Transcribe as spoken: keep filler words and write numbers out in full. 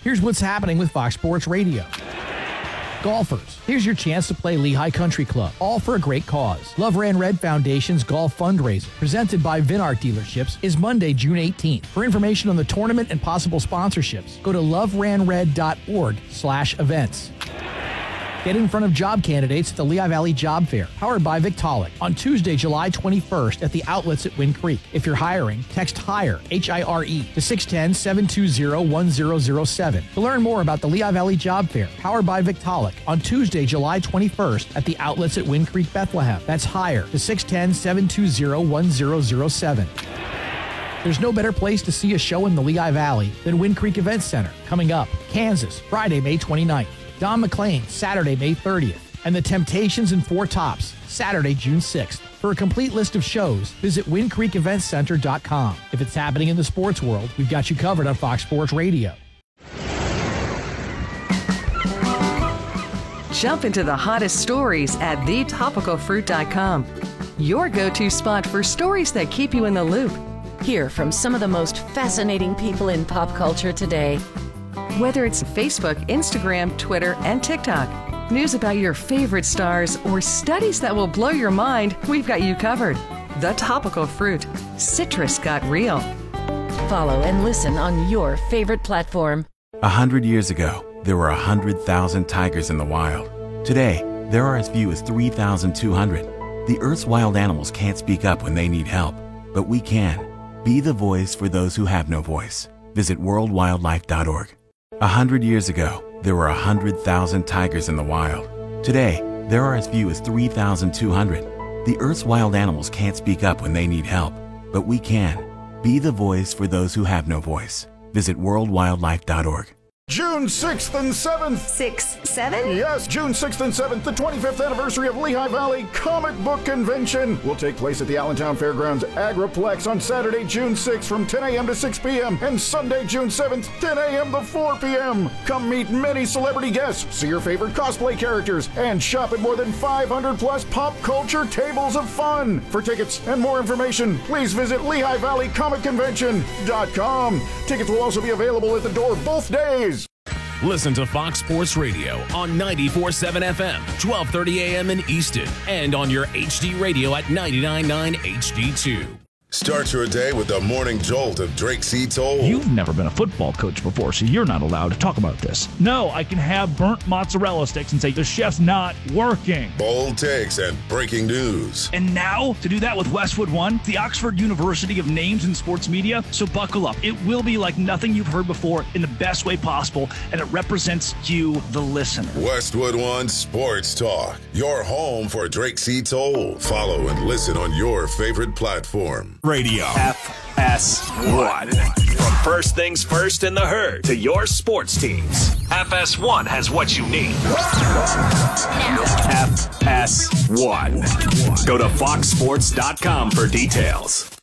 Here's what's happening with Fox Sports Radio. Golfers, here's your chance to play Lehigh Country Club, all for a great cause. Love Ran Red Foundation's golf fundraiser, presented by Vinart Dealerships, is Monday, June eighteenth. For information on the tournament and possible sponsorships, go to loveranred.org slash events. Get in front of job candidates at the Lehigh Valley Job Fair, powered by Victaulic, on Tuesday, July twenty-first at the outlets at Wind Creek. If you're hiring, text HIRE, H I R E, to six one zero, seven two zero, one zero zero seven. To learn more about the Lehigh Valley Job Fair, powered by Victaulic, on Tuesday, July twenty-first at the outlets at Wind Creek, Bethlehem. That's HIRE, to six one zero, seven two zero, one zero zero seven. There's no better place to see a show in the Lehigh Valley than Wind Creek Events Center. Coming up, Kansas, Friday, May twenty-ninth. Don McLean, Saturday, May thirtieth. And The Temptations and Four Tops, Saturday, June sixth. For a complete list of shows, visit wind creek events center dot com. If it's happening in the sports world, we've got you covered on Fox Sports Radio. Jump into the hottest stories at the topical fruit dot com. Your go-to spot for stories that keep you in the loop. Hear from some of the most fascinating people in pop culture today. Whether it's Facebook, Instagram, Twitter, and TikTok, news about your favorite stars, or studies that will blow your mind, we've got you covered. The Topical Fruit. Citrus got real. Follow and listen on your favorite platform. A hundred years ago, there were a hundred thousand tigers in the wild. Today, there are as few as three thousand two hundred. The Earth's wild animals can't speak up when they need help, but we can. Be the voice for those who have no voice. Visit world wildlife dot org. A hundred years ago, there were a hundred thousand tigers in the wild. Today, there are as few as three thousand two hundred. The Earth's wild animals can't speak up when they need help, but we can. Be the voice for those who have no voice. Visit world wildlife dot org. June sixth and seventh. six, seven? Yes, June sixth and seventh, the twenty-fifth anniversary of Lehigh Valley Comic Book Convention will take place at the Allentown Fairgrounds Agriplex on Saturday, June sixth from ten a.m. to six p.m. and Sunday, June seventh, ten a.m. to four p.m. Come meet many celebrity guests, see your favorite cosplay characters, and shop at more than five hundred plus pop culture tables of fun. For tickets and more information, please visit Lehigh Valley Comic Convention dot com. Tickets will also be available at the door both days. Listen to Fox Sports Radio on ninety-four point seven F M, twelve thirty a.m. in Easton, and on your H D radio at ninety-nine point nine H D two. Start your day with the morning jolt of Drake C. Toll. You've never been a football coach before, so you're not allowed to talk about this. No, I can have burnt mozzarella sticks and say, the chef's not working. Bold takes and breaking news. And now, to do that with Westwood One, the Oxford University of Names in Sports Media. So buckle up. It will be like nothing you've heard before in the best way possible, and it represents you, the listener. Westwood One Sports Talk, your home for Drake C. Toll. Follow and listen on your favorite platform. Radio. F S one. From first things first in the herd to your sports teams, F S one has what you need. F S one. Go to fox sports dot com for details.